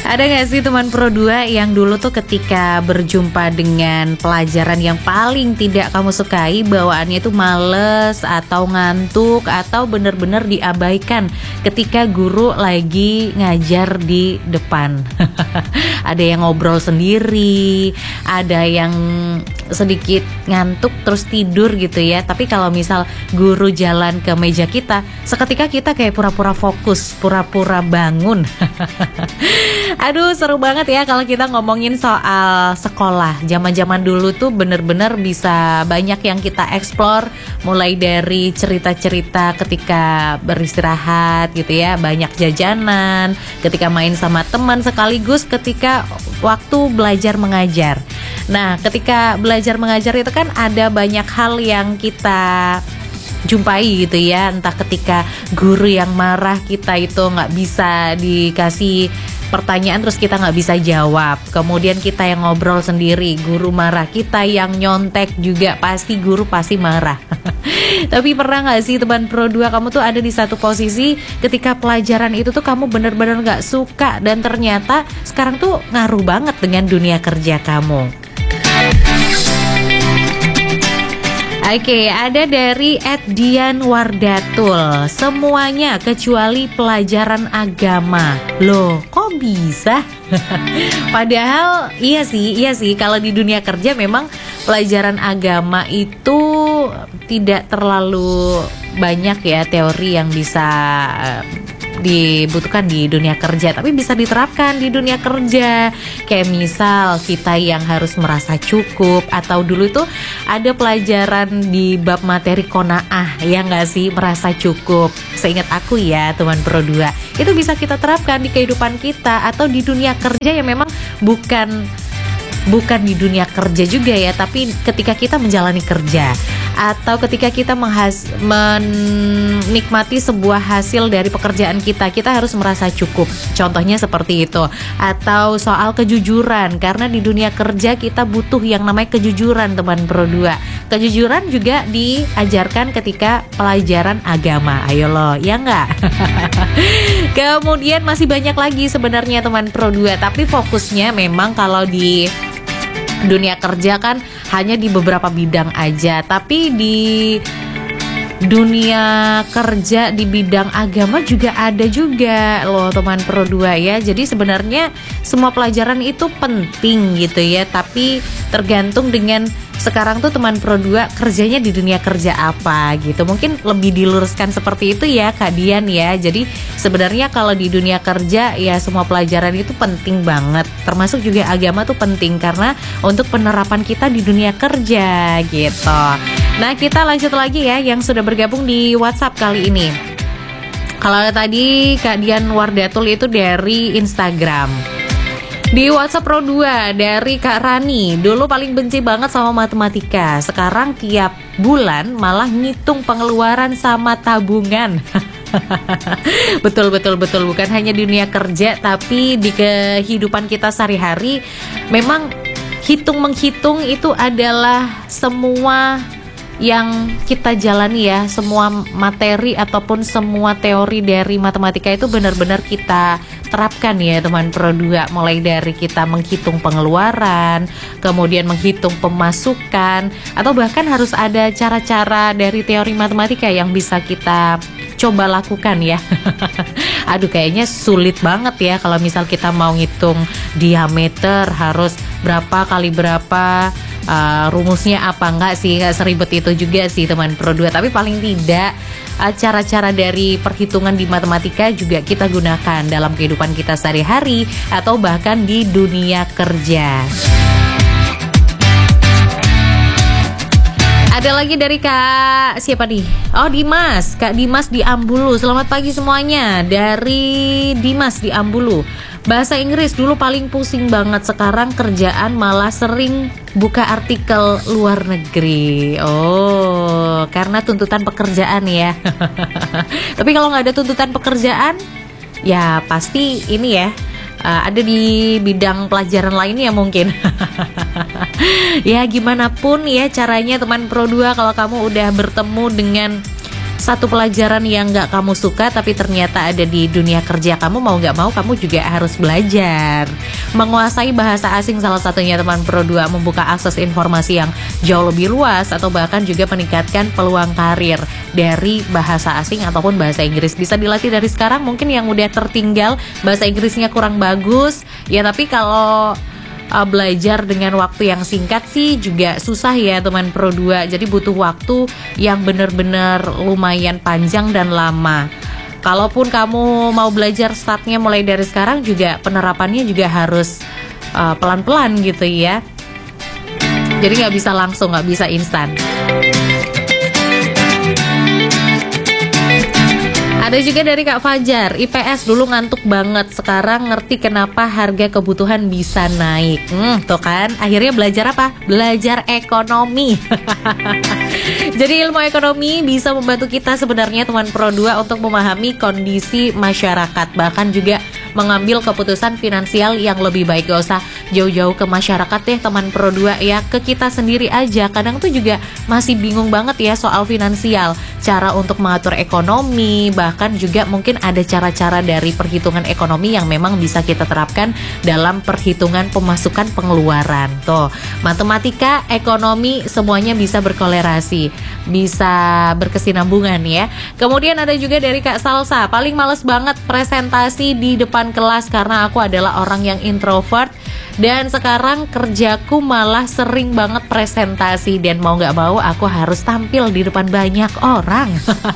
Ada gak sih teman Pro 2 yang dulu tuh ketika berjumpa dengan pelajaran yang paling tidak kamu sukai, bawaannya tuh males atau ngantuk atau bener-bener diabaikan ketika guru lagi ngajar di depan. Ada yang ngobrol sendiri, ada yang sedikit ngantuk terus tidur gitu ya. Tapi kalau misal guru jalan ke meja kita, seketika kita kayak pura-pura fokus, pura-pura bangun. Aduh, seru banget ya kalau kita ngomongin soal sekolah. Zaman-zaman dulu tuh bener-bener bisa banyak yang kita explore, mulai dari cerita-cerita ketika beristirahat gitu ya, banyak jajanan, ketika main sama teman, sekaligus ketika waktu belajar mengajar. Nah, ketika belajar mengajar itu kan ada banyak hal yang kita jumpai gitu ya, entah ketika guru yang marah, kita itu nggak bisa dikasih pertanyaan terus kita nggak bisa jawab, kemudian kita yang ngobrol sendiri, guru marah, kita yang nyontek juga pasti guru pasti marah. Tapi pernah nggak sih teman Pro 2, kamu tuh ada di satu posisi ketika pelajaran itu tuh kamu bener-bener nggak suka dan ternyata sekarang tuh ngaruh banget dengan dunia kerja kamu. Oke, ada dari @Dian Wardatul. Semuanya kecuali pelajaran agama. Loh, kok bisa? Padahal iya sih kalau di dunia kerja memang pelajaran agama itu tidak terlalu banyak ya teori yang bisa dibutuhkan di dunia kerja, tapi bisa diterapkan di dunia kerja. Kayak misal kita yang harus merasa cukup, atau dulu itu ada pelajaran di bab materi qanaah, ya nggak sih, merasa cukup. Seingat aku ya teman Pro 2, itu bisa kita terapkan di kehidupan kita atau di dunia kerja yang memang bukan di dunia kerja juga ya, tapi ketika kita menjalani kerja atau ketika kita menikmati sebuah hasil dari pekerjaan kita, kita harus merasa cukup. Contohnya seperti itu. Atau soal kejujuran, karena di dunia kerja kita butuh yang namanya kejujuran teman Pro 2. Kejujuran juga diajarkan ketika pelajaran agama. Ayo loh, ya enggak? Kemudian masih banyak lagi sebenarnya teman Pro 2, tapi fokusnya memang kalau di dunia kerja kan hanya di beberapa bidang aja, tapi di dunia kerja di bidang agama juga ada juga loh teman Pro 2 ya. Jadi sebenarnya semua pelajaran itu penting gitu ya, tapi tergantung dengan sekarang tuh teman Pro 2 kerjanya di dunia kerja apa gitu. Mungkin lebih diluruskan seperti itu ya Kak Dian ya. Jadi sebenarnya kalau di dunia kerja ya semua pelajaran itu penting banget, termasuk juga agama tuh penting karena untuk penerapan kita di dunia kerja gitu. Nah, kita lanjut lagi ya yang sudah bergabung di WhatsApp kali ini. Kalau tadi Kak Dian Wardatul itu dari Instagram. Di WhatsApp Pro 2 dari Kak Rani, dulu paling benci banget sama matematika. Sekarang tiap bulan malah ngitung pengeluaran sama tabungan. Betul, bukan hanya di dunia kerja, tapi di kehidupan kita sehari-hari. Memang hitung-menghitung itu adalah semua yang kita jalani ya. Semua materi ataupun semua teori dari matematika itu benar-benar kita terapkan ya teman Pro 2. Mulai dari kita menghitung pengeluaran, kemudian menghitung pemasukan, atau bahkan harus ada cara-cara dari teori matematika yang bisa kita coba lakukan ya. Aduh, kayaknya sulit banget ya kalau misal kita mau ngitung diameter harus berapa kali berapa, rumusnya apa, enggak sih, enggak seribet itu juga sih teman Pro 2. Tapi paling tidak cara-cara dari perhitungan di matematika juga kita gunakan dalam kehidupan kita sehari-hari atau bahkan di dunia kerja. Ada lagi dari Kak siapa nih? Oh, Dimas, Kak Dimas di Ambulu. Selamat pagi semuanya. Dari Dimas di Ambulu. Bahasa Inggris dulu paling pusing banget, sekarang kerjaan malah sering buka artikel luar negeri. Oh, karena tuntutan pekerjaan ya. Tapi kalau nggak ada tuntutan pekerjaan, ya pasti ini ya, ada di bidang pelajaran lainnya mungkin. Ya gimana pun ya caranya teman Pro 2, kalau kamu udah bertemu dengan satu pelajaran yang nggak kamu suka tapi ternyata ada di dunia kerja kamu, mau nggak mau kamu juga harus belajar. Menguasai bahasa asing salah satunya teman Pro 2, membuka akses informasi yang jauh lebih luas atau bahkan juga meningkatkan peluang karir dari bahasa asing ataupun bahasa Inggris. Bisa dilatih dari sekarang. Mungkin yang udah tertinggal bahasa Inggrisnya kurang bagus ya, tapi kalau belajar dengan waktu yang singkat sih juga susah ya teman Pro 2. Jadi butuh waktu yang bener-bener lumayan panjang dan lama. Kalaupun kamu mau belajar startnya mulai dari sekarang, juga penerapannya juga harus pelan-pelan gitu ya. Jadi nggak bisa langsung, nggak bisa instan. Ada juga dari Kak Fajar, IPS dulu ngantuk banget, sekarang ngerti kenapa harga kebutuhan bisa naik. Tuh kan, akhirnya belajar apa? Belajar ekonomi. Jadi ilmu ekonomi bisa membantu kita sebenarnya teman Pro 2 untuk memahami kondisi masyarakat, bahkan juga mengambil keputusan finansial yang lebih baik. Gak usah jauh-jauh ke masyarakat deh teman Pro 2 ya, ke kita sendiri aja. Kadang tuh juga masih bingung banget ya soal finansial, cara untuk mengatur ekonomi, bahkan juga mungkin ada cara-cara dari perhitungan ekonomi yang memang bisa kita terapkan dalam perhitungan pemasukan pengeluaran. Tuh, matematika, ekonomi semuanya bisa berkolerasi, bisa berkesinambungan ya. Kemudian ada juga dari Kak Salsa, paling males banget presentasi di depan kelas karena aku adalah orang yang introvert dan sekarang kerjaku malah sering banget presentasi dan mau gak mau aku harus tampil di depan banyak orang.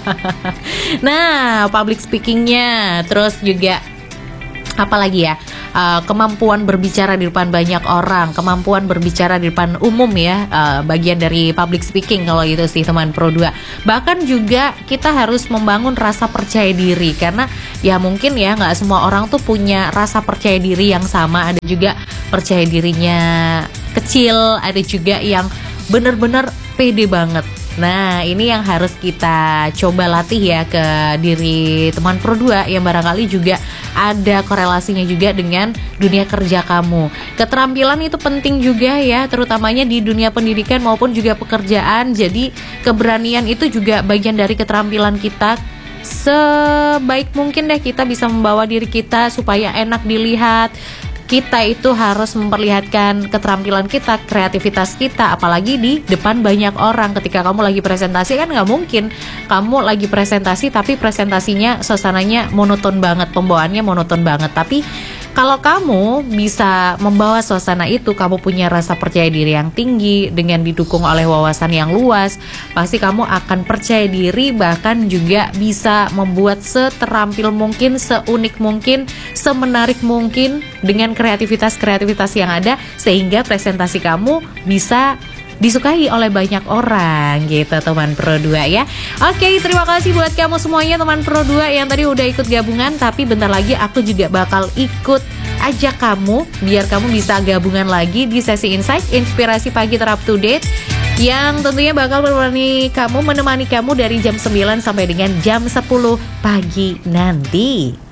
Nah, public speakingnya, terus juga apalagi ya, kemampuan berbicara di depan banyak orang, kemampuan berbicara di depan umum ya, bagian dari public speaking kalau itu sih teman Pro 2. Bahkan juga kita harus membangun rasa percaya diri, karena ya mungkin ya nggak semua orang tuh punya rasa percaya diri yang sama. Ada juga percaya dirinya kecil, ada juga yang bener-bener pede banget. Nah, ini yang harus kita coba latih ya ke diri teman Pro 2 yang barangkali juga ada korelasinya juga dengan dunia kerja kamu. Keterampilan itu penting juga ya, terutamanya di dunia pendidikan maupun juga pekerjaan. Jadi keberanian itu juga bagian dari keterampilan kita. Sebaik mungkin deh kita bisa membawa diri kita supaya enak dilihat. Kita itu harus memperlihatkan keterampilan kita, kreativitas kita, apalagi di depan banyak orang. Ketika kamu lagi presentasi kan nggak mungkin kamu lagi presentasi tapi presentasinya suasananya monoton banget, pembawaannya monoton banget. Tapi kalau kamu bisa membawa suasana itu, kamu punya rasa percaya diri yang tinggi dengan didukung oleh wawasan yang luas, pasti kamu akan percaya diri, bahkan juga bisa membuat seterampil mungkin, seunik mungkin, semenarik mungkin dengan kreativitas yang ada, sehingga presentasi kamu bisa disukai oleh banyak orang gitu teman Pro 2 ya. Oke, terima kasih buat kamu semuanya teman Pro 2 yang tadi udah ikut gabungan. Tapi bentar lagi aku juga bakal ikut ajak kamu biar kamu bisa gabungan lagi di sesi Insight Inspirasi Pagi Ter Up to Date, yang tentunya bakal menemani kamu dari jam 9 sampai dengan jam 10 pagi nanti.